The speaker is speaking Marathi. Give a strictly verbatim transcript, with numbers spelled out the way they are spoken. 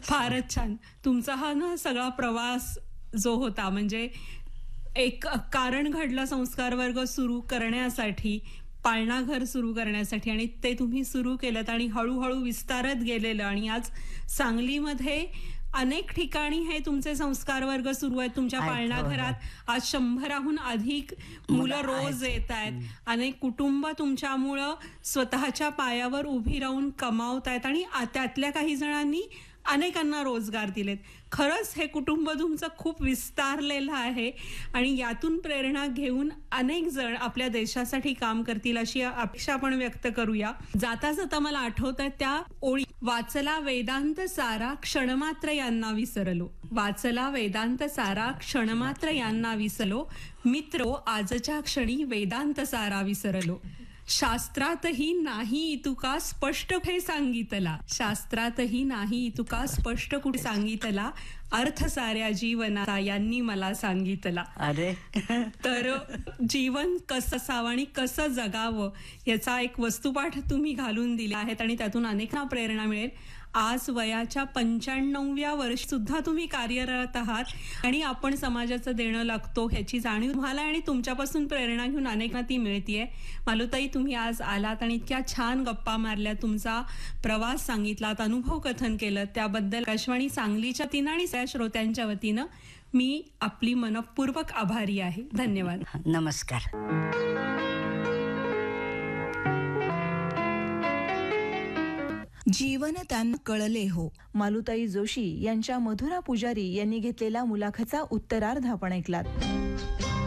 फारच छान. तुमचा हा ना सगळा प्रवास जो होता, म्हणजे एक कारण घडलं संस्कार वर्ग सुरू करण्यासाठी, पाळणा घर सुरू करण्यासाठी, आणि ते तुम्ही सुरू केलं आणि हळूहळू विस्तारत गेलेलं, आणि आज सांगलीमध्ये अनेक ठिकाणी हे तुमचे संस्कार वर्ग सुरू आहेत. तुमच्या पाळणा घरात आज शंभराहून अधिक मुलं रोज येत आहेत. अनेक कुटुंब तुमच्यामुळं स्वतःच्या पायावर उभी राहून कमावत आहेत, आणि त्यातल्या काही जणांनी अनेकांना रोजगार दिलेत. खरंच हे कुटुंब तुमचं खूप विस्तारलेलं आहे, आणि यातून प्रेरणा घेऊन अनेक जण आपल्या देशासाठी काम करतील अशी अपेक्षा आपण व्यक्त करूया. जाता जाता मला आठवत आहे त्या ओळी, वाचला वेदांत सारा क्षणमात्र यांना विसरलो, वाचला वेदांत सारा क्षणमात्र यांना विसरलो, मित्रो आजच्या क्षणी वेदांत सारा विसरलो, शास्त्रातही नाही इतुका स्पष्ट कुठे सांगितला, शास्त्रातही नाही इतुका स्पष्ट कुठे सांगितला, अर्थ साऱ्या जीवनाचा यांनी मला सांगितला. अरे तर जीवन कसं असावं आणि कसं जगावं याचा एक वस्तुपाठ तुम्ही घालून दिला आहेत, आणि त्यातून अनेकांना प्रेरणा मिळेल. आज वयाच्या पंच्याण्णव्या वर्षी सुद्धा तुम्ही कार्यरत आहात, आणि आपण समाजाचं देणं लागतो ह्याची जाणीव तुम्हाला आणि तुमच्यापासून प्रेरणा घेऊन अनेकांना ती मिळतीये. मालुताई, तुम्ही आज आलात आणि इतक्या छान गप्पा मारल्या, तुमचा प्रवास सांगितलात, अनुभव कथन केलं, त्याबद्दल आकाशवाणी सांगलीच्या वतीनं आणि सगळ्या श्रोत्यांच्या वतीनं मी आपली मनपूर्वक आभारी आहे. धन्यवाद. नमस्कार. जीवन त्यांना कळले हो, मालुताई जोशी यांच्या मधुरा पुजारी यांनी घेतलेला मुलाखतचा उत्तरार्ध आपण ऐकलात.